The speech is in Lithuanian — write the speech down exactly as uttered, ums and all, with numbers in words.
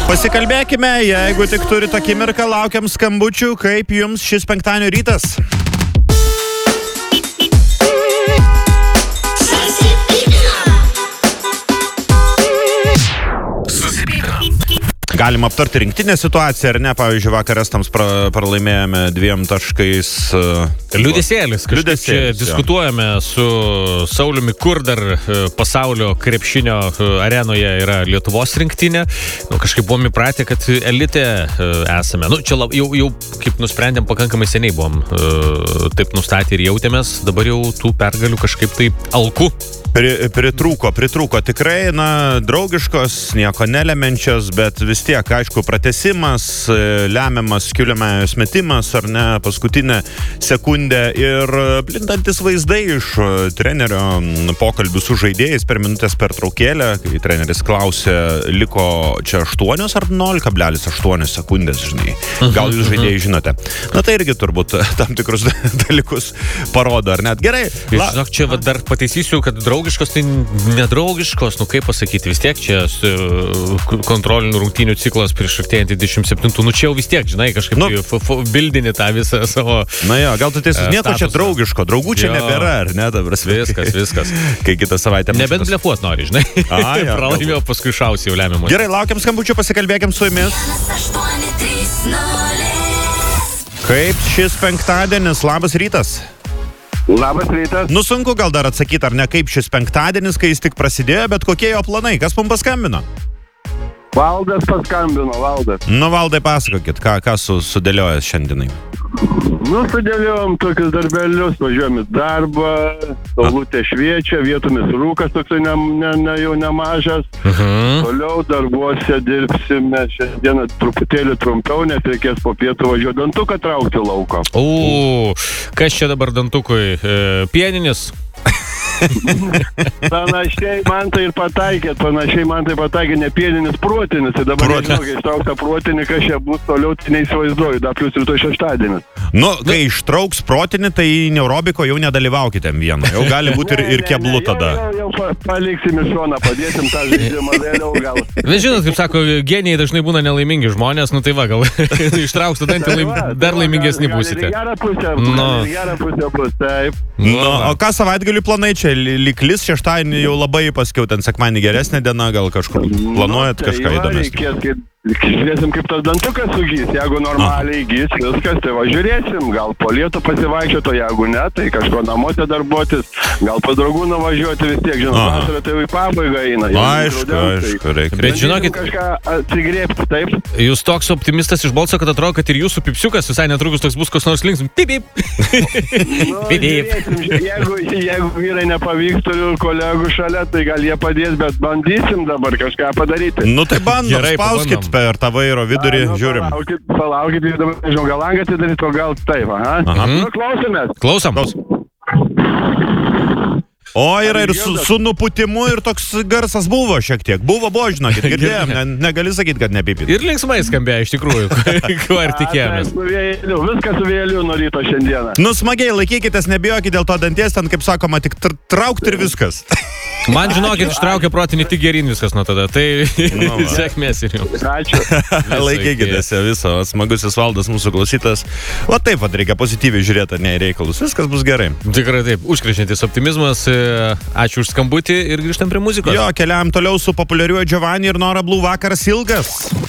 Pasikalbėkime, jeigu tik turite akimirką, laukiam skambučių, kaip jums šis penktadienio rytas. Galim aptarti rinktinę situaciją, ar ne? Pavyzdžiui, vakar Estams pra, pralaimėjome dviem taškais. Uh, Liūdėsėlis. Kažkaip čia diskutuojame su Sauliumi, kur dar pasaulio krepšinio arenoje yra Lietuvos rinktinė. Nu, kažkaip buvom įpratę, kad elite esame. Nu, čia lab, jau, jau, kaip nusprendėm, pakankamai seniai buvom uh, taip nustatę ir jautėmės. Dabar jau tų pergalių kažkaip tai alku. Pri, pritrūko, pritrūko tikrai, na, draugiškos, nieko nelemenčios, bet vis tiek, aišku, pratesimas, lemiamas kiuliamėjos metimas, ar ne, paskutinę sekundę ir blindantis vaizdai iš trenerio pokalbių su žaidėjais per minutės pertraukėlę, kai treneris klausė, liko čia aštuonios ar nol kablelis aštuoni sekundės, žinai. Gal jūs žaidėjai žinote. Na, tai irgi turbūt tam tikrus dalykus parodo, ar net gerai. La... Žinok, čia dar pataisysiu, kad draug draugiškos, tai nedraugiškos, nu kaip pasakyti, vis tiek čia kontrolinių rungtynių ciklas prieš artėjantį dvidešimt septintų, nu čia jau vis tiek, žinai, kažkaip nu, bildini tą visą savo... Na jo, gal tu tiesiog nieko čia draugiško, draugų čia jo. Nebėra, ar ne, dabar viskas, viskas. Kai kitą savaitę... Nebent blefuot nori, žinai. A, jo, pralaimėjau, paskui šausi jau lemiamus. Gerai, laukiam skambučių, pasikalbėkim su jumis. Kaip šis penktadienis, labas rytas. Labas rytas. Nu, sunku gal dar atsakyti, ar ne, kaip šis penktadienis, kai jis tik prasidėjo, bet kokie jo planai, kas mums paskambino? Valdas paskambino, Valdas. Nu, Valdai, pasakokit, ką, ką su, sudėliojęs šiandienai? Nu, sudėliojom tokius darbelius, važiuojam į darbą, saulutė šviečia, vietomis rūkas toksai ne, ne, ne, jau nemažas. Uh-huh. Toliau darbuose dirbsime šiandieną truputėlį trumpiau, nes reikės po pietų važiuoti dantuką traukti lauko. O, kas čia dabar dantukui? E, pieninis? Panašiai man tai ir pataikė, panašiai man tai pataikė, ne pieninis, protinis. Tai dabar nežinau, kai ištrauks protinį, kas čia bus toliau, tai neįsivaizduoju, dar plius rytoj šeštadienis. Nu, kai ištrauks protinį, tai neurobiko jau nedalyvaukite vieną. Jau gali būti ir, ir keblu tada. Jau, jau, jau paliksim iš šoną, padėsim tą žaidimą vėliau gal. Vis žinot, kaip sako, genijai dažnai būna nelaimingi žmonės, nu tai va, gal ištrauks tada laim, dar laimingesni būsite. Gerą pusę, no. gerą pusę bus, taip. Nu, o ką savaitgalių planai čia? Liklis šeštadienį jau labai paskiau, ten sekmanį geresnė diena, gal kažkur planuojat nu, tai kažką įdomesnį? Žiūrėsim, kaip tas dantukas sugys. Jeigu normaliai gys viskas, tai va žiūrėsim. Gal po lietų pasivaikščioto, jeigu ne, tai kažko namuose darbuotis. Gal pas draugų nuvažiuoti vis tiek, žinot, vasarą tai jau į pabaigą eina. Aišku, aišku, reikia. Bet žinokit, kažką atsigrėpti, taip? Jūs toks optimistas iš balso, kad atrodo, kad ir jūsų pipsiukas visai netrukus toks bus koks nors linksmas. Pip, pip. Nu, jeigu, jeigu vyrai nepavyks, turiu kolegų šalia, tai gal jie padės, bet bandysim dabar kažką padaryti. Nu tai bandom, gerai, spauskit per tą vairo vidurį, nu, žiūrim. Palaukit, palaukit, dabar nežinau, gal langą atidaryt, o gal taip, aha. Aha. Nu, klausimės. Klausom. O, yra ir su, su nuputimu ir toks garsas buvo šiek tiek. Buvo, buvo, žinokit, girdėjom, ne, negali sakyti, kad nepipit. Ir linksmai skambėjo, iš tikrųjų, kuo ir tikėjomės. Viskas su vėliu nuo ryto šiandieną. Nu, smagiai, laikykitės, nebijokit dėl to danties, ten, kaip sakoma, tik tra traukti ir viskas. Man, žinokit, ištraukė protinį tik gerin viskas nuo tada, tai no, sėkmės ir jums. Ačiū. Laikykitės viso, smagusis Valdas mūsų klausytas. O taip, pat reikia pozityviai žiūrėti, ne į reikalus, viskas bus gerai. Tikrai taip, užkrečiantis optimizmas, ačiū už skambutį ir grįžtam prie muzikos. Jo, keliam toliau su populiariuoju Giovanni ir Nora Blue, vakaras ilgas.